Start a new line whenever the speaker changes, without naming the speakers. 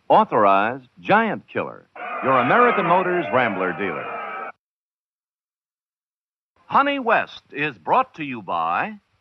Authorized Giant Killer, your American Motors Rambler dealer. Honey West is brought to you by